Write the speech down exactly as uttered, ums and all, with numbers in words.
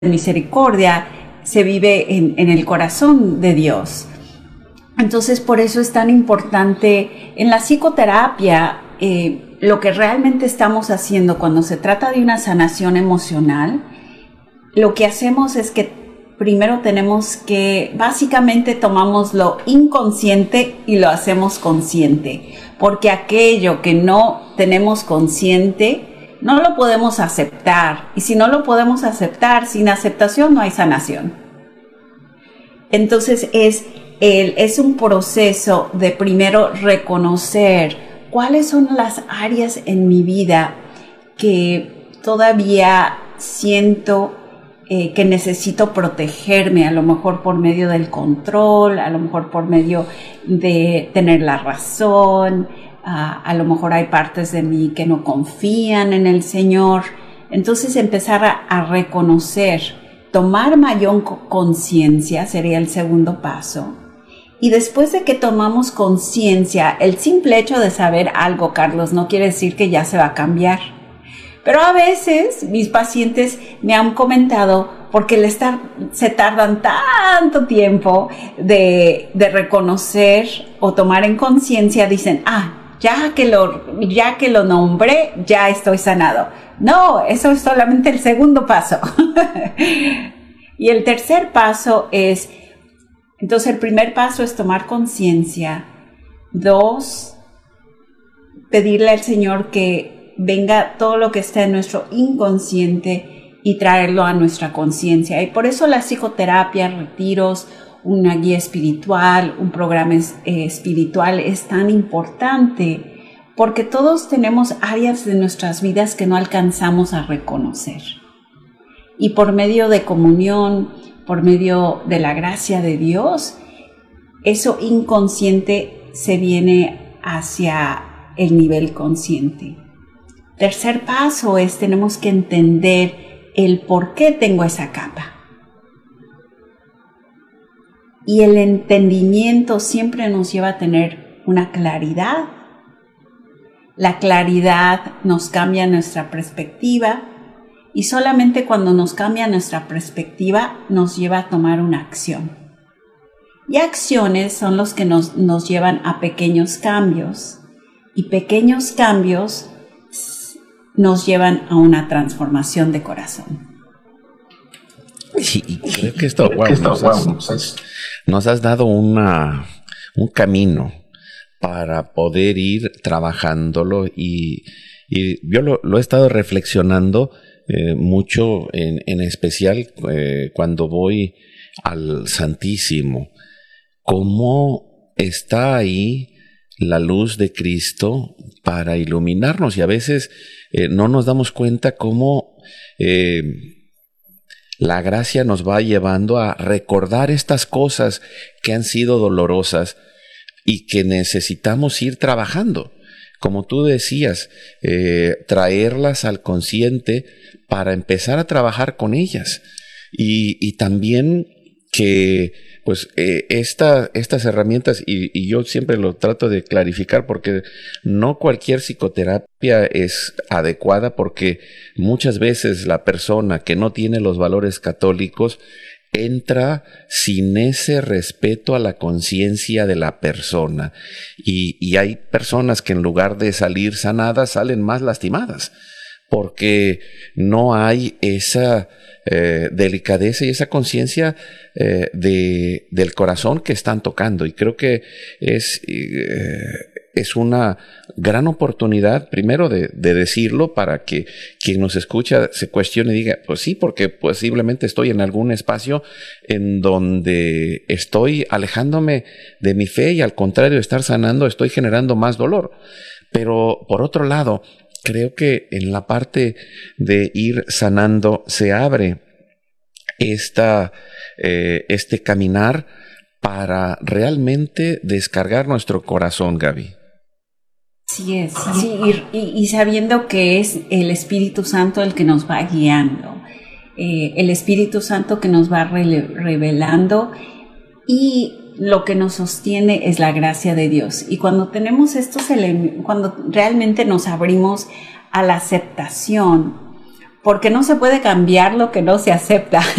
misericordia se vive en, en el corazón de Dios. Entonces, por eso es tan importante en la psicoterapia, eh, lo que realmente estamos haciendo cuando se trata de una sanación emocional, lo que hacemos es que primero tenemos que, básicamente tomamos lo inconsciente y lo hacemos consciente, porque aquello que no tenemos consciente no lo podemos aceptar, y si no lo podemos aceptar, sin aceptación no hay sanación. Entonces es, el, es un proceso de primero reconocer cuáles son las áreas en mi vida que todavía siento eh, que necesito protegerme, a lo mejor por medio del control, a lo mejor por medio de tener la razón. Uh, a lo mejor hay partes de mí que no confían en el Señor. Entonces empezar a, a reconocer, tomar mayor conciencia sería el segundo paso. Y después de que tomamos conciencia, el simple hecho de saber algo, Carlos, no quiere decir que ya se va a cambiar. Pero a veces mis pacientes me han comentado, porque les tar- se tardan tanto tiempo de, de reconocer o tomar en conciencia, dicen, ah, Ya que, lo, ya que lo nombré, ya estoy sanado. No, eso es solamente el segundo paso. Y el tercer paso es, entonces el primer paso es tomar conciencia. Dos, pedirle al Señor que venga todo lo que está en nuestro inconsciente y traerlo a nuestra conciencia. Y por eso la psicoterapia, retiros, una guía espiritual, un programa eh, espiritual es tan importante, porque todos tenemos áreas de nuestras vidas que no alcanzamos a reconocer. Y por medio de comunión, por medio de la gracia de Dios, eso inconsciente se viene hacia el nivel consciente. Tercer paso es, tenemos que entender el por qué tengo esa capa. Y el entendimiento siempre nos lleva a tener una claridad. La claridad nos cambia nuestra perspectiva, y solamente cuando nos cambia nuestra perspectiva nos lleva a tomar una acción. Y acciones son los que nos, nos llevan a pequeños cambios, y pequeños cambios nos llevan a una transformación de corazón. Sí, y creo que esto, wow, nos, has, nos has dado una, un camino para poder ir trabajándolo, y, y yo lo, lo he estado reflexionando eh, mucho, en, en especial eh, cuando voy al Santísimo, cómo está ahí la luz de Cristo para iluminarnos, y a veces eh, no nos damos cuenta cómo eh, la gracia nos va llevando a recordar estas cosas que han sido dolorosas y que necesitamos ir trabajando. Como tú decías, eh, traerlas al consciente para empezar a trabajar con ellas. Y, y también que pues eh, esta, estas herramientas, y, y yo siempre lo trato de clarificar, porque no cualquier psicoterapia es adecuada, porque muchas veces la persona que no tiene los valores católicos entra sin ese respeto a la conciencia de la persona, y, y hay personas que en lugar de salir sanadas salen más lastimadas, porque no hay esa eh, delicadeza y esa conciencia eh, de, del corazón que están tocando. Y creo que es, eh, es una gran oportunidad, primero, de, de decirlo, para que quien nos escucha se cuestione y diga, pues sí, porque posiblemente estoy en algún espacio en donde estoy alejándome de mi fe, y al contrario de estar sanando, estoy generando más dolor. Pero por otro lado, creo que en la parte de ir sanando se abre esta, eh, este caminar para realmente descargar nuestro corazón, Gaby. Así es, sí, y, y, y sabiendo que es el Espíritu Santo el que nos va guiando, eh, el Espíritu Santo que nos va re- revelando, y lo que nos sostiene es la gracia de Dios. Y cuando tenemos estos elementos, cuando realmente nos abrimos a la aceptación, porque no se puede cambiar lo que no se acepta.